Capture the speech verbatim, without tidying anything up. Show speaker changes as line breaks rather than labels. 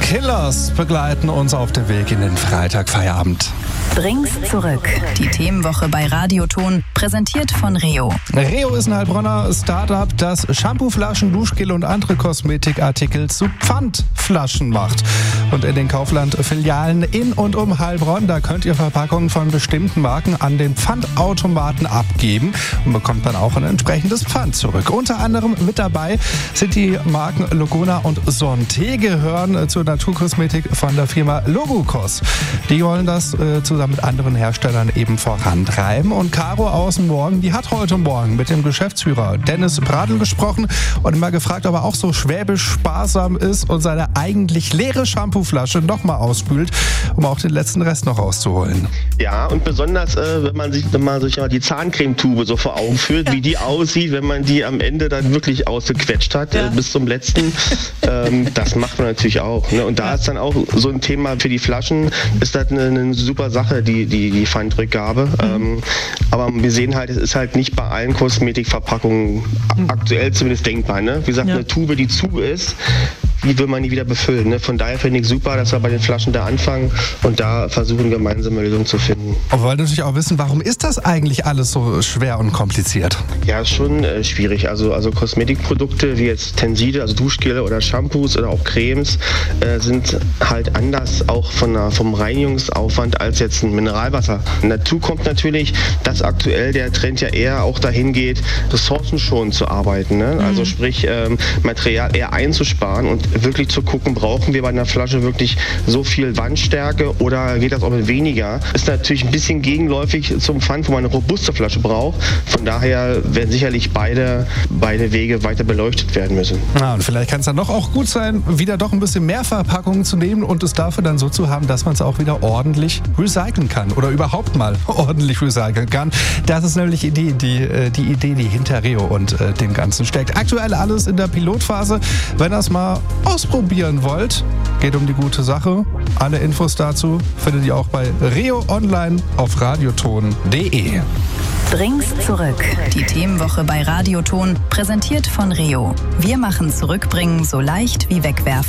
Killers begleiten uns auf dem Weg in den Freitagfeierabend.
Bring's zurück. Die Themenwoche bei Radioton, präsentiert von Reo.
Reo ist ein Heilbronner Startup, das Shampooflaschen, Duschgel und andere Kosmetikartikel zu Pfandflaschen macht. Und in den Kaufland-Filialen in und um Heilbronn, da könnt ihr Verpackungen von bestimmten Marken an den Pfandautomaten abgeben und bekommt dann auch ein entsprechendes Pfand zurück. Unter anderem mit dabei sind die Marken Logona und Sonté, gehören zur Naturkosmetik von der Firma Logocos. Die wollen das äh, zusammen mit anderen Herstellern eben vorantreiben. Und Caro aus dem Morgen, die hat heute Morgen mit dem Geschäftsführer Dennis Bradl gesprochen und mal gefragt, ob er auch so schwäbisch sparsam ist und seine eigentlich leere Shampooflasche nochmal ausspült, um auch den letzten Rest noch rauszuholen.
Ja, und besonders, äh, wenn man sich, wenn man sich mal die Zahncremetube so vor Augen führt, ja, wie die aussieht, wenn man die am Ende dann wirklich ausgequetscht hat, ja, äh, bis zum letzten. Ähm, das macht man natürlich auch. Ne? Und da ja. ist dann auch so ein Thema für die Flaschen, ist das eine, eine super Sache, die, die, die Pfandrückgabe. Mhm. Ähm, aber wir sehen halt, es ist halt nicht bei allen Kosmetikverpackungen mhm. aktuell zumindest denkbar. Ne? Wie gesagt, ja. eine Tube, die zu ist, wie will man die wieder befüllen? Ne? Von daher finde ich super, dass wir bei den Flaschen da anfangen und da versuchen, gemeinsame Lösungen zu finden.
Aber wir wollen natürlich auch wissen, warum ist das eigentlich alles so schwer und kompliziert?
Ja, ist schon äh, schwierig. Also, also Kosmetikprodukte wie jetzt Tenside, also Duschgele oder Shampoos oder auch Cremes äh, sind halt anders auch von der, vom Reinigungsaufwand als jetzt ein Mineralwasser. Und dazu kommt natürlich, dass aktuell der Trend ja eher auch dahin geht, ressourcenschonend zu arbeiten. Ne? Mhm. Also sprich, ähm, Material eher einzusparen und wirklich zu gucken, brauchen wir bei einer Flasche wirklich so viel Wandstärke oder geht das auch mit weniger? Ist natürlich ein bisschen gegenläufig zum Pfand, wo man eine robuste Flasche braucht. Von daher werden sicherlich beide, beide Wege weiter beleuchtet werden müssen.
Ja, und vielleicht kann es dann doch auch gut sein, wieder doch ein bisschen mehr Verpackungen zu nehmen und es dafür dann so zu haben, dass man es auch wieder ordentlich recyceln kann oder überhaupt mal ordentlich recyceln kann. Das ist nämlich die, die, die Idee, die hinter Reo und äh, dem Ganzen steckt. Aktuell alles in der Pilotphase. Wenn das mal ausprobieren wollt, geht um die gute Sache. Alle Infos dazu findet ihr auch bei Reo online auf radioton punkt de.
Bring's zurück. Die Themenwoche bei Radioton, präsentiert von Reo. Wir machen Zurückbringen so leicht wie wegwerfen.